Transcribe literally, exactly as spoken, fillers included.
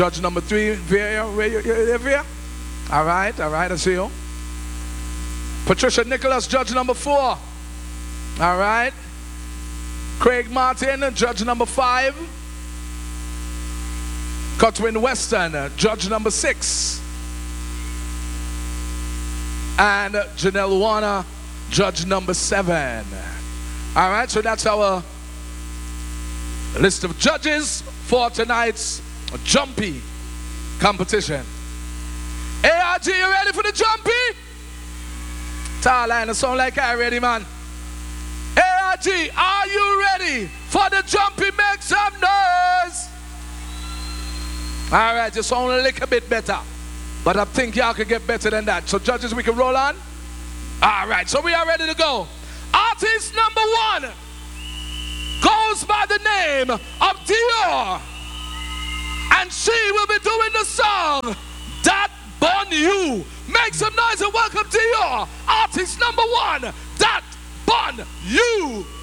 Judge number three, Via, where you, you, Via? All right, all right, I see you. Patricia Nicholas, judge number four. All right. Craig Martin, judge number five. Cutwin Weston, judge number six. And Janelle Warner, judge number seven. All right, so that's our list of judges for tonight's jumpy competition. A R G, you ready for the jumpy? Tall line, sound like I ready, man. A R G, are you ready for the jumpy? Make some noise. All right, just sound a little bit better. But I think y'all can get better than that. So judges, we can roll on? All right, so we are ready to go. Artist number one goes by the name of Dior. And she will be doing the song, That Bun You. Make some noise and welcome Dior. Artist number one, That Bun You.